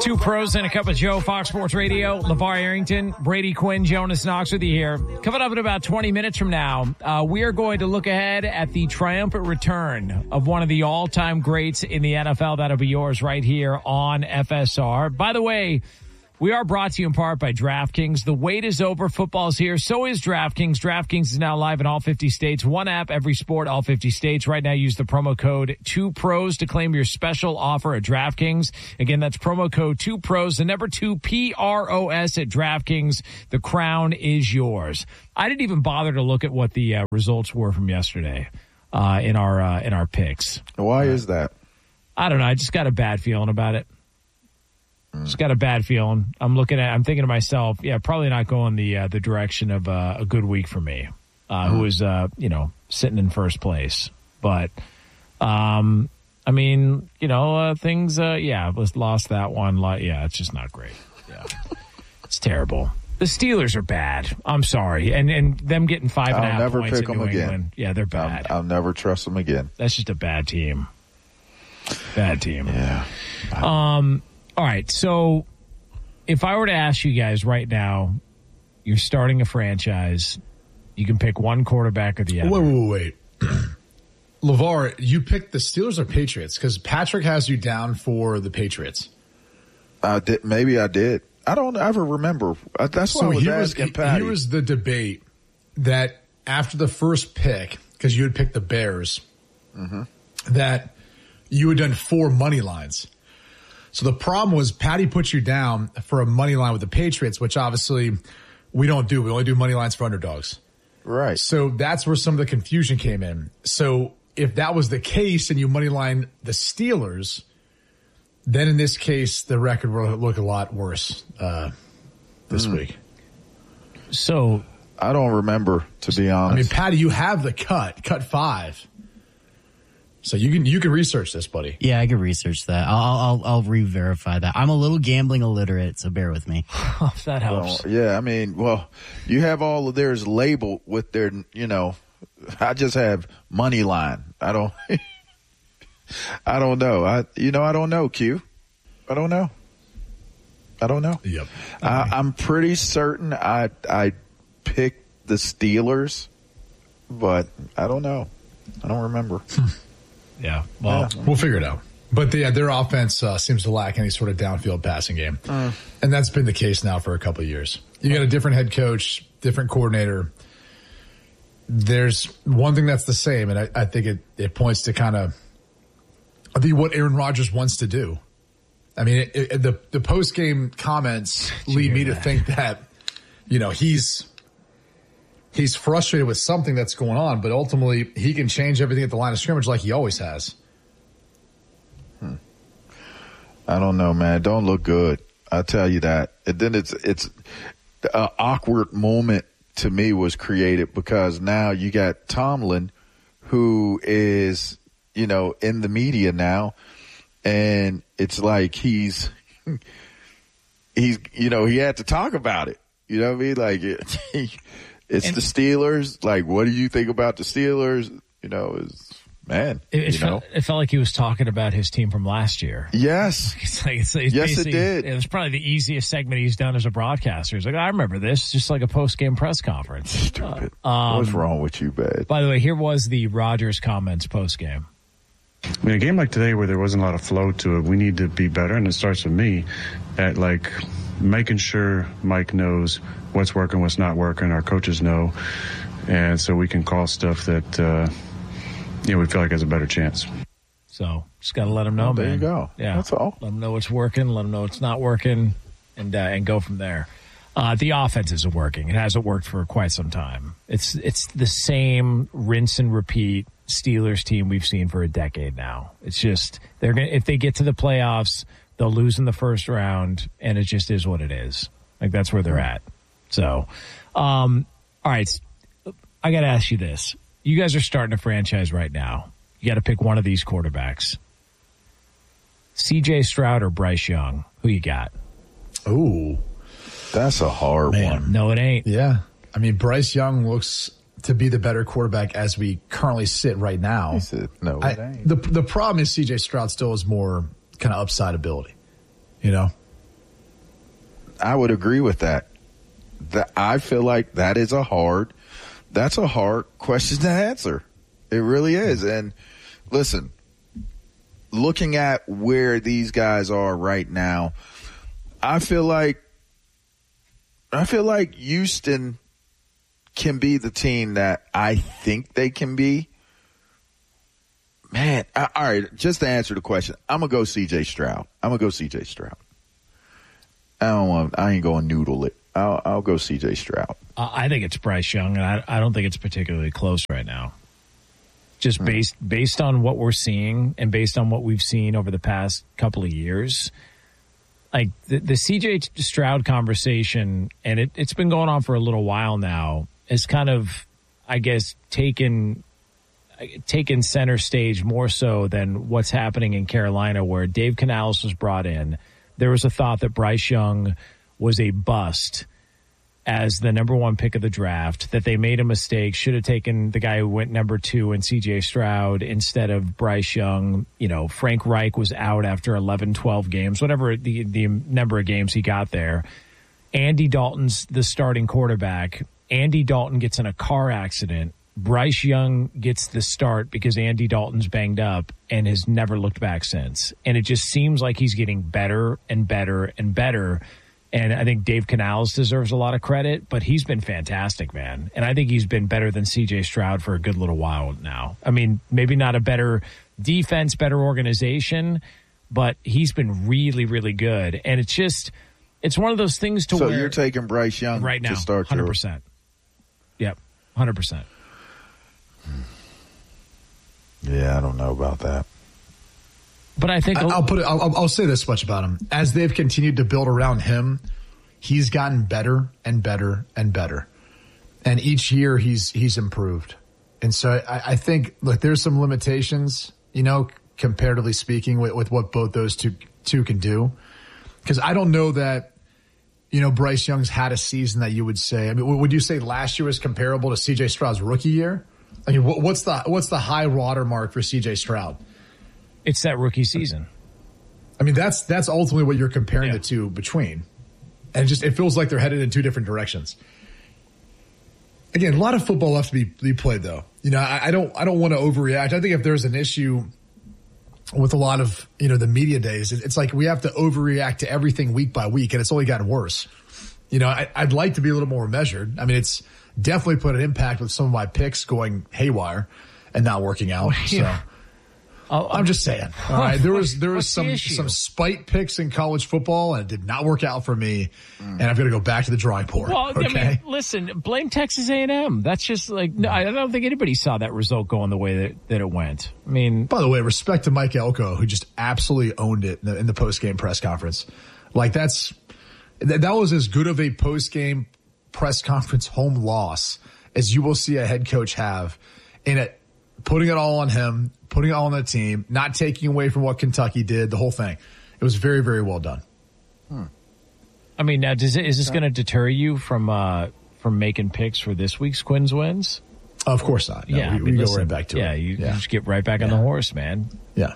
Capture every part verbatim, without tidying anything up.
Two pros and a cup of Joe, Fox Sports Radio. LeVar Arrington, Brady Quinn, Jonas Knox with you here. Coming up in about twenty minutes from now, uh, we are going to look ahead at the triumphant return of one of the all-time greats in the N F L. That'll be yours right here on F S R. By the way, we are brought to you in part by DraftKings. The wait is over. Football's here. So is DraftKings. DraftKings is now live in all fifty states. One app, every sport, all fifty states. Right now, use the promo code two pros to claim your special offer at DraftKings. Again, that's promo code two pros, the number two, P R O S at DraftKings. The crown is yours. I didn't even bother to look at what the uh, results were from yesterday uh, in our uh, in our picks. Why is that? I don't know. I just got a bad feeling about it. Just got a bad feeling. I'm looking at, I'm thinking to myself, yeah, probably not going the uh, the direction of uh, a good week for me, uh, who is, uh, you know, sitting in first place. But, um, I mean, you know, uh, things, uh, yeah, let's lost that one. Yeah, it's just not great. Yeah, it's terrible. The Steelers are bad. I'm sorry. And and them getting five and a half never points pick in New them again. England. Yeah, they're bad. I'll, I'll never trust them again. That's just a bad team. Bad team. Yeah. Um. All right, so if I were to ask you guys right now, you're starting a franchise, you can pick one quarterback or the other. Wait, wait, wait. LeVar, you picked the Steelers or Patriots? Because Patrick has you down for the Patriots. I did. Maybe I did. I don't ever remember. That's why so I was here asking was, Patty. Here was the debate that after the first pick, because you had picked the Bears, mm-hmm. that you had done four money lines. So the problem was Patty put you down for a money line with the Patriots, which obviously we don't do. We only do money lines for underdogs. Right. So that's where some of the confusion came in. So if that was the case and you money line the Steelers, then in this case, the record will look a lot worse uh, this mm. week. So I don't remember, to be honest. I mean, Patty, you have the cut, cut five. So you can you can research this, buddy. Yeah, I can research that. I'll I'll I'll re-verify that. I'm a little gambling illiterate, so bear with me. If that helps. Well, yeah, I mean, well, you have all of theirs labeled with their, you know, I just have money line. I don't, I don't know. I you know I don't know. Q, I don't know. I don't know. Yep. I, I'm pretty certain I I picked the Steelers, but I don't know. I don't remember. Yeah, well, yeah. We'll figure it out. But yeah, their offense uh, seems to lack any sort of downfield passing game. Uh, and that's been the case now for a couple of years. You got a different head coach, different coordinator. There's one thing that's the same, and I, I think it, it points to kind of, I think, what Aaron Rodgers wants to do. I mean, it, it, the, the post-game comments lead me to think that, you know, he's... He's frustrated with something that's going on, but ultimately he can change everything at the line of scrimmage like he always has. Hmm. I don't know, man. Don't look good. I'll tell you that. And then it's it's an awkward moment to me was created because now you got Tomlin, who is, you know, in the media now, and it's like he's he's you know he had to talk about it. You know what I mean? Like it, he. It's and the Steelers. Like, what do you think about the Steelers? You know, is man. It, it, you felt, know? it felt like he was talking about his team from last year. Yes. It's like, it's, it's yes, it did. It was probably the easiest segment he's done as a broadcaster. He's like, I remember this, just like a post-game press conference. Stupid. Uh, um, What's wrong with you, bad? By the way, here was the Rodgers comments post-game. I mean, a game like today where there wasn't a lot of flow to it, we need to be better, and it starts with me at, like, making sure Mike knows what's working, what's not working, our coaches know, and so we can call stuff that, uh, you know, we feel like has a better chance. So just got to let them know, oh, man. There you go. Yeah. That's all. Let them know what's working, let them know it's not working, and uh, and go from there. Uh, the offense isn't working. It hasn't worked for quite some time. It's it's the same rinse and repeat Steelers team we've seen for a decade now. It's just they're gonna if they get to the playoffs, they'll lose in the first round, and it just is what it is. Like that's where they're at. So, um, all right, I got to ask you this: you guys are starting a franchise right now. You got to pick one of these quarterbacks: C J Stroud or Bryce Young. Who you got? Ooh. That's a hard Man. one. No, it ain't. Yeah. I mean, Bryce Young looks to be the better quarterback as we currently sit right now. He said, no, it I, ain't. The, the problem is C J Stroud still has more kind of upside ability, you know? I would agree with that. That I feel like that is a hard, that's a hard question to answer. It really is. And listen, looking at where these guys are right now, I feel like, I feel like Houston can be the team that I think they can be. Man, I, all right, just to answer the question, I'm going to go C J Stroud. I'm going to go C J Stroud. I don't want, I ain't going to noodle it. I'll, I'll go C J Stroud. Uh, I think it's Bryce Young, and I, I don't think it's particularly close right now. Just hmm. based based on what we're seeing and based on what we've seen over the past couple of years, like the, the C J Stroud conversation, and it, it's been going on for a little while now, is kind of, I guess, taken taken center stage more so than what's happening in Carolina, where Dave Canales was brought in. There was a thought that Bryce Young was a bust as the number one pick of the draft, that they made a mistake, should have taken the guy who went number two in C J Stroud instead of Bryce Young. You know, Frank Reich was out after eleven, twelve games, whatever the, the number of games he got there. Andy Dalton's the starting quarterback. Andy Dalton gets in a car accident. Bryce Young gets the start because Andy Dalton's banged up and has never looked back since. And it just seems like he's getting better and better and better. And I think Dave Canales deserves a lot of credit, but he's been fantastic, man. And I think he's been better than C J Stroud for a good little while now. I mean, maybe not a better defense, better organization, but he's been really, really good. And it's just, it's one of those things to so where. So you're taking Bryce Young right now, to start one hundred percent. Your... Yep, one hundred percent. Yeah, I don't know about that. But I think I'll put it. I'll, I'll say this much about him: as they've continued to build around him, he's gotten better and better and better, and each year he's he's improved. And so I, I think, look, there's some limitations, you know, comparatively speaking, with, with what both those two two can do. Because I don't know that, you know, Bryce Young's had a season that you would say. I mean, would you say last year was comparable to C J Stroud's rookie year? I mean, what, what's the what's the high water mark for C J Stroud? It's that rookie season. I mean, that's that's ultimately what you're comparing yeah. the two between. And it just it feels like they're headed in two different directions. Again, a lot of football left to be, be played, though. You know, I, I don't I don't want to overreact. I think if there's an issue with a lot of, you know, the media days, it's like we have to overreact to everything week by week, and it's only gotten worse. You know, I, I'd like to be a little more measured. I mean, it's definitely put an impact with some of my picks going haywire and not working out. Well, yeah. So. I'm just saying. All right, there was there was some some spite picks in college football, and it did not work out for me. Mm. And I'm going to go back to the drawing board. Well, okay? I mean, listen, blame Texas A and M. That's just like no, I don't think anybody saw that result going the way that, that it went. I mean, by the way, respect to Mike Elko, who just absolutely owned it in the, in the post game press conference. Like that's that, that was as good of a post game press conference home loss as you will see a head coach have in it. Putting it all on him, putting it all on the team, not taking away from what Kentucky did, the whole thing. It was very, very well done. Hmm. I mean, now does it, is this going to deter you from uh, from making picks for this week's Quinn's Wins? Of course not. No, yeah, we, I mean, we listen, go right back to yeah, it. You, yeah, you just get right back yeah. on the horse, man. Yeah,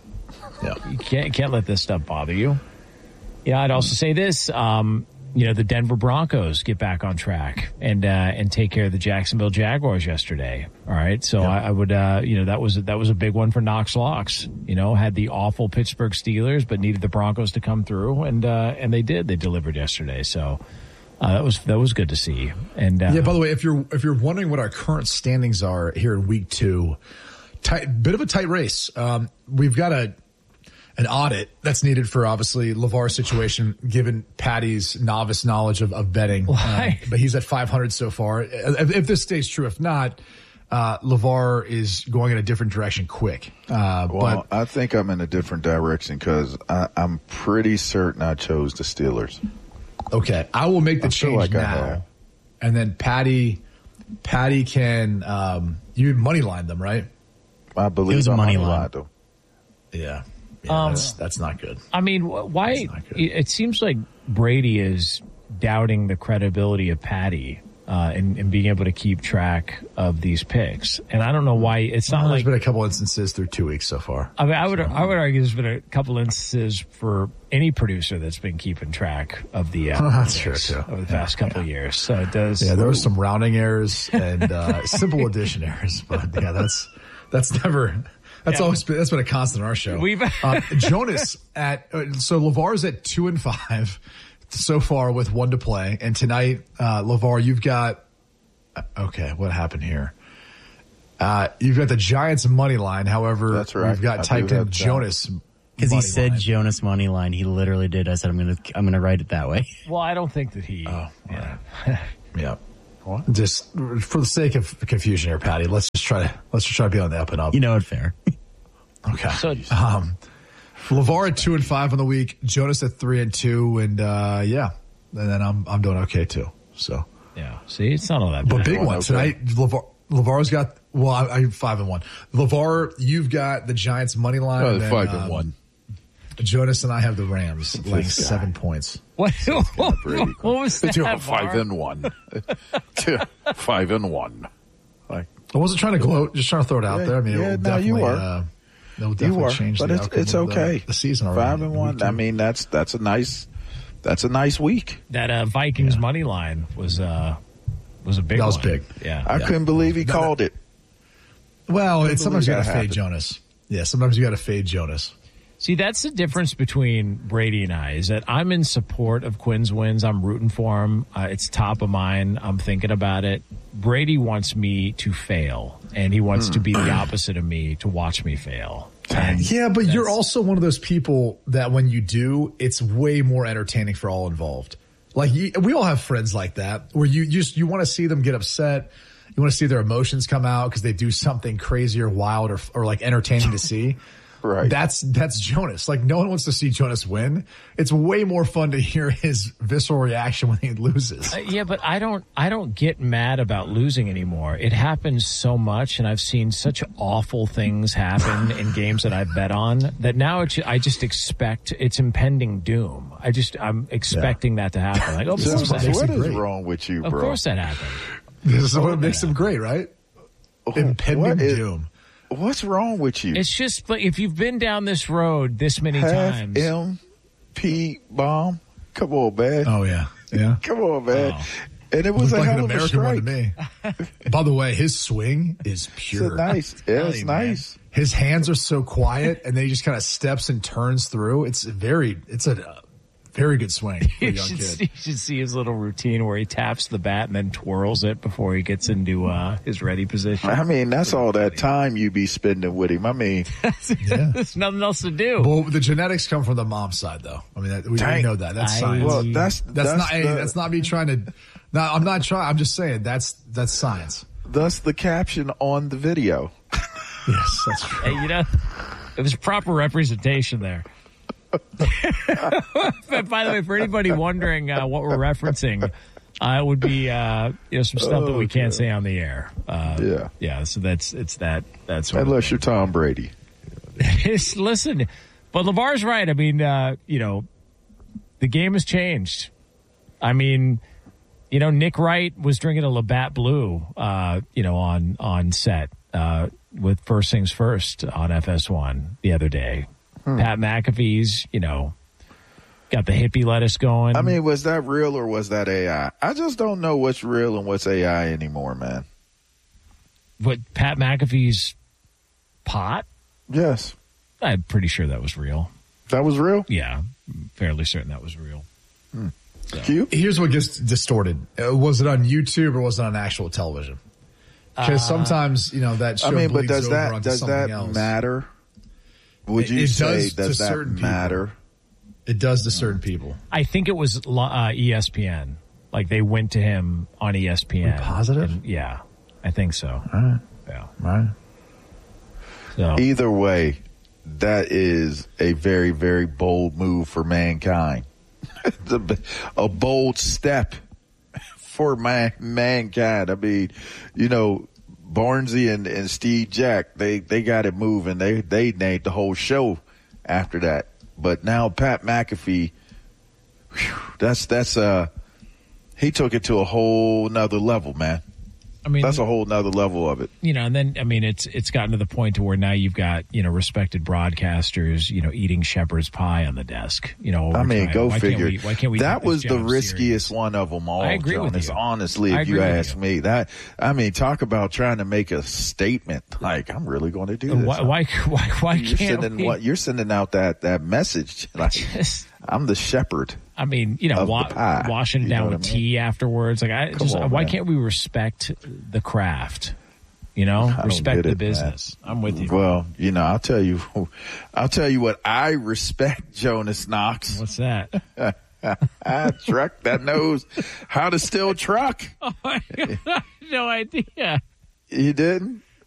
yeah. You can't can't let this stuff bother you. Yeah, I'd also say this. Um, you know, the Denver Broncos get back on track and uh, and take care of the Jacksonville Jaguars yesterday. All right, so yeah. I, I would, uh, you know, that was that was a big one for Knox Locks. You know, had the awful Pittsburgh Steelers, but needed the Broncos to come through, and uh, and they did. They delivered yesterday, so uh, that was that was good to see. And uh, yeah, by the way, if you're if you're wondering what our current standings are here in week two, tight, bit of a tight race. Um, we've got a. An audit that's needed for obviously LeVar's situation, given Patty's novice knowledge of, of betting. Why? Um, but he's at five hundred so far. If, if this stays true, if not, uh, LeVar is going in a different direction quick. Uh, well, but I think I'm in a different direction because I'm pretty certain I chose the Steelers. Okay, I will make the I change like now, and then Patty, Patty can um, you money line them, right? I believe it was I money money line. lined them. Yeah. Yeah, Um, that's, that's not good. I mean, why? It seems like Brady is doubting the credibility of Patty. uh, in, in being able to keep track of these picks. And I don't know why it's not well, like there's been a couple instances through two weeks so far. I mean, I would I would argue there's been a couple instances for any producer that's been keeping track of the uh, that's true too. over the past yeah, couple yeah. of years. So it does. Yeah, there was some rounding errors and uh, simple addition errors, but yeah, that's that's never. That's yeah. always been, that's been a constant in our show. We've uh, Jonas at uh, so LeVar's at two and five so far with one to play, and tonight, uh, LeVar, you've got uh, okay. What happened here? Uh, you've got the Giants money line. However, that's right. You've got I typed in Jonas because he said line. Jonas money line. He literally did. I said I'm gonna I'm gonna write it that way. Well, I don't think that he. Oh, yeah. Right. yeah. What? Just for the sake of confusion here, Patty, let's just try to let's just try to be on the up and up. You know it fair. Okay. So, um, LeVar at two and five on the week, Jonas at three and two, and uh, yeah, and then I'm I'm doing okay too. So yeah, see, it's not all that bad. But big one tonight. LeVar LeVar's got well, I, I'm five and one. LeVar, you've got the Giants money line. Oh, and then, five um, and one. Jonas and I have the Rams laying seven points. What, what, what was that? Two, five and one. Two, five and one. Like I wasn't trying to gloat, just trying to throw it out yeah, there. I mean, yeah, it'll no, definitely, you are. Uh, it'll definitely you are, change but the it's, outcome it's of okay. The, the season already. Five and one. I mean, that's that's a nice that's a nice week. That uh, Vikings yeah. money line was uh, was a big. That was one. big. Yeah, I yeah. couldn't believe he that, called it. Well, it's sometimes you got to fade happen. Jonas. Yeah, sometimes you got to fade Jonas. See, that's the difference between Brady and I, is that I'm in support of Quinn's wins. I'm rooting for him. Uh, it's top of mind. I'm thinking about it. Brady wants me to fail, and he wants to be the opposite of me, to watch me fail. And yeah, but you're also one of those people that when you do, it's way more entertaining for all involved. Like, you, we all have friends like that, where you, you just you want to see them get upset. You want to see their emotions come out because they do something crazy or wild or, or like entertaining to see. Right. That's that's Jonas. Like, no one wants to see Jonas win. It's way more fun to hear his visceral reaction when he loses. Uh, yeah, but I don't I don't get mad about losing anymore. It happens so much, and I've seen such awful things happen in games that I bet on that now it's, I just expect it's impending doom. I just I'm expecting yeah. that to happen. Like, oh, so, course that what is great. wrong with you, bro? Of course that happened. This is what makes him great, right? Oh, impending is, doom. What's wrong with you? It's just, but if you've been down this road this many Half times. M P bomb. Come on, man. Oh yeah, yeah. Come on, man. Oh. And it was a like hell an of a American strike. one to me. By the way, his swing is pure. It's nice. Yeah, it's nice. His hands are so quiet, and then he just kind of steps and turns through. It's very, it's a uh, very good swing for a You young should, kid. see, you should see his little routine where he taps the bat and then twirls it before he gets into uh, his ready position. I mean, that's all that time you be spending with him. I mean, Yeah. There's nothing else to do. Well, the genetics come from the mom's side, though. I mean, that, we, we know that. That's I- science. well, that's that's, that's not. the, hey, that's not me trying to. No, I'm not trying. I'm just saying that's that's science. that's the caption on the video. Yes, that's true. Hey, you know, it was proper representation there. But by the way, for anybody wondering uh, what we're referencing, uh, it would be uh, you know some stuff that we can't Okay. say on the air. Uh, Yeah. yeah. So that's it's that that's sort Unless of you're Tom Brady. It's, listen, but LeVar's right. I mean, uh, you know, the game has changed. I mean, you know, Nick Wright was drinking a Labatt Blue, uh, you know, on on set uh, with First Things First on F S one the other day. Hmm. Pat McAfee's, you know, got the hippie lettuce going. I mean, was that real or was that A I? I just don't know what's real and what's A I anymore, man. What, Pat McAfee's pot? Yes. I'm pretty sure that was real. That was real? Yeah, fairly certain that was real. Hmm. So. Q? Here's what gets distorted. Uh, was it on YouTube or was it on actual television? Because uh, sometimes, you know, that show I mean, but bleeds does over that onto does something that else. matter? Would It- you it say does to does that certain people. matter? It does to certain people. I think it was uh, E S P N. Like they went to him on E S P N. Are you positive? And, yeah, I think so. All right. Yeah. Right. So Either way, that is a very, very bold move for mankind. It's a, a bold step for man, mankind. I mean, you know, Barnesy and, and Steve Jack, they, they got it moving. They they named the whole show after that. But now Pat McAfee, whew, that's that's uh he took it to a whole nother level, man. I mean, that's a whole nother level of it. You know, and then, I mean, it's it's gotten to the point to where now you've got, you know, respected broadcasters, you know, eating shepherd's pie on the desk. You know, I mean, time. go why figure. Can't we, why can't we that was the riskiest serious? one of them all, I agree Jonas, with you. honestly, I if you agree with ask you. me. That, I mean, talk about trying to make a statement. Like, I'm really going to do this. Why, why, why, why you're can't sending, we? what, you're sending out that, that message. Like, Just, I'm the shepherd. I mean, you know, of wa- the pie. washing it You down know with what I mean? tea afterwards. Like, I Come just, on, why man. can't we respect the craft? You know, I don't respect get the it, business. man. I'm with you. Well, you know, I'll tell you, I'll tell you what I respect, Jonas Knox. What's that? A truck that knows how to still truck. Oh my God, no idea. You didn't?